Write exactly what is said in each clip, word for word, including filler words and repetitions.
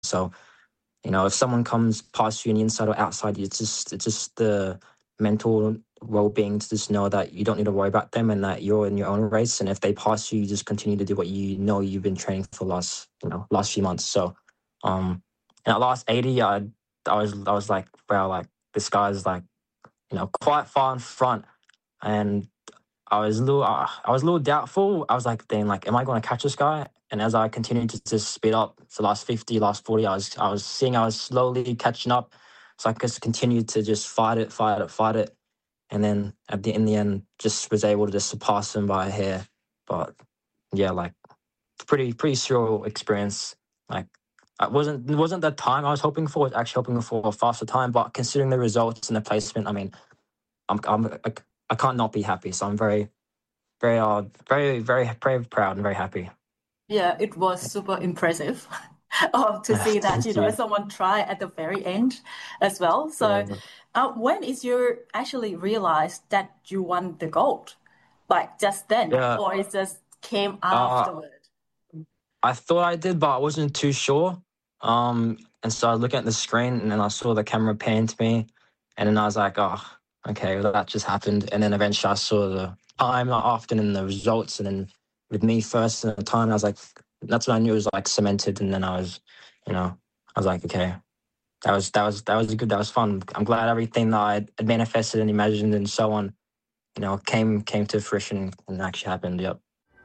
So, you know, if someone comes past you on the inside or outside, it's just it's just the mental well-being to just know that you don't need to worry about them and that you're in your own race. And if they pass you, you just continue to do what you know you've been training for last, you know, last few months. So, um, in that last eighty, I, I was, I was like, wow, like this guy's like, you know, quite far in front, and I was a little, uh, I was a little doubtful. I was like, then, like, am I going to catch this guy? And as I continued to just speed up, the last fifty, last forty, I was, I was seeing I was slowly catching up. So I just continued to just fight it, fight it, fight it, and then at the in the end, just was able to just surpass him by a hair. But yeah, like pretty, pretty surreal experience. Like, it wasn't it wasn't the time I was hoping for. I was actually hoping for a faster time. But considering the results and the placement, I mean, I'm, I'm, I, I can't not be happy. So I'm very, very, uh, very, very, very proud and very happy. Yeah, it was super impressive um, to see that, you Thank know, you. someone try at the very end as well. So, Yeah. uh, when is you actually realized that you won the gold? Like just then, Yeah. or it just came Uh, afterward? I thought I did, but I wasn't too sure. Um, and so I was looking at the screen, and then I saw the camera pan to me, and then I was like, "Oh, okay, well, that just happened." And then eventually, I saw the time not often and the results, and then with me first and the time, I was like, "That's when I knew it was like cemented." And then I was, you know, I was like, "Okay, that was that was that was good. That was fun. I'm glad everything that I had manifested and imagined and so on, you know, came came to fruition and actually happened." Yep.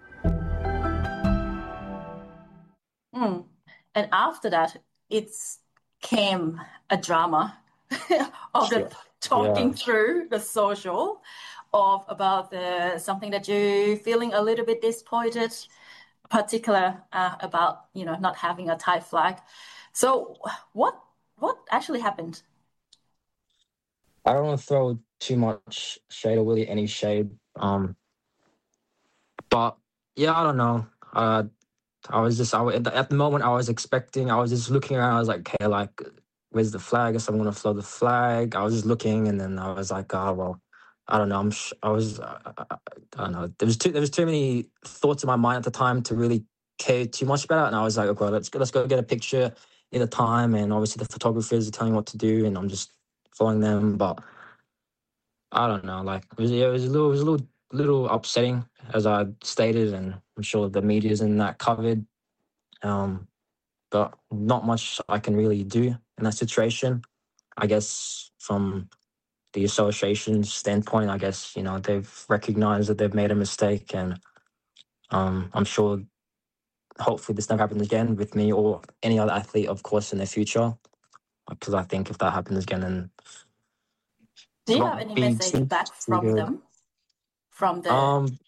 Mm. And after that, it came a drama of the Yeah. talking Yeah. through the social of about the something that you feeling a little bit disappointed, particular uh, about you know not having a Thai flag. So what what actually happened? I don't want to throw too much shade or really any shade. Um, but yeah, I don't know. Uh, I was just I, wa- at the at the moment I was expecting. I was just looking around. I was like, okay, like, where's the flag? I guess I'm gonna float the flag. I was just looking, and then I was like, oh well, I don't know. I'm sh- I was uh, I, I I don't know. There was too there was too many thoughts in my mind at the time to really care too much about it. And I was like, okay, let's go let's go get a picture in the time. And obviously the photographers are telling me what to do, and I'm just following them. But I don't know. Like it was, it was a little, it was a little, little upsetting, as I stated, and I'm sure the media's in that covered. Um, but not much I can really do in that situation. I guess from the association's standpoint, I guess you know they've recognized that they've made a mistake, and um, I'm sure, hopefully, this never happens again with me or any other athlete, of course, in the future. Because I think if that happens again, then Do it you have won't any be message too, back too from good. them, from the Um,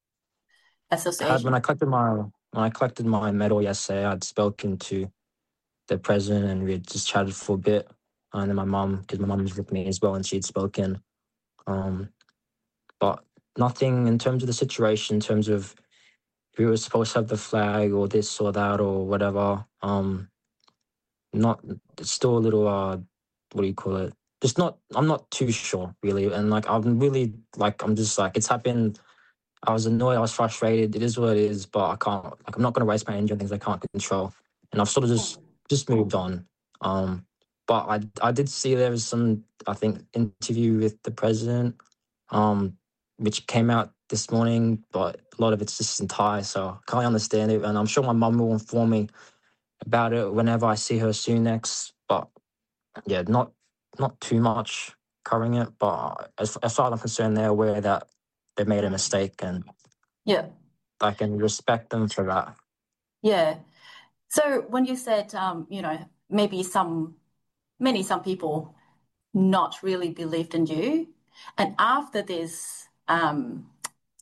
had when association? I collected my when I collected my medal yesterday, I'd spoken to the president and we had just chatted for a bit. And then my mum, because my mum was with me as well, and she had spoken. Um, but nothing in terms of the situation, in terms of who was supposed to have the flag or this or that or whatever. Um, not it's still a little uh, what do you call it? Just not. I'm not too sure really, and like I'm really like I'm just like it's happened. I was annoyed. I was frustrated. It is what it is, but I can't. Like, I'm not going to waste my energy on things I can't control. And I've sort of just just moved on. Um, but I I did see there was some I think interview with the president, um, which came out this morning. But a lot of it's just in Thai, so I can't understand it. And I'm sure my mum will inform me about it whenever I see her soon next. But yeah, not not too much covering it. But as as far as I'm concerned, they're aware that they made a Mm. mistake and Yeah, I can respect them for that. yeah. So when you said, um, you know, maybe some, many, some people not really believed in you, and after this um,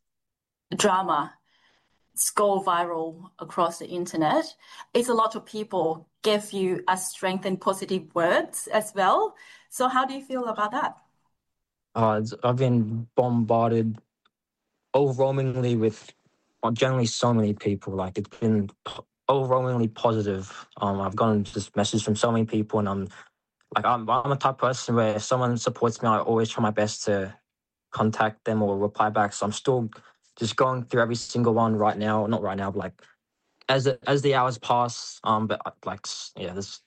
drama go viral across the internet, it's a lot of people give you a strength and positive words as well. So how do you feel about that? Uh, it's- I've been bombarded overwhelmingly with well, generally so many people. Like it's been p- overwhelmingly positive. Um, I've gotten just messages from so many people, and I'm like I'm I'm a type of person where if someone supports me, I always try my best to contact them or reply back. So I'm still just going through every single one right now. Not right now, but like as it, as the hours pass, um, but uh, like s- yeah, there's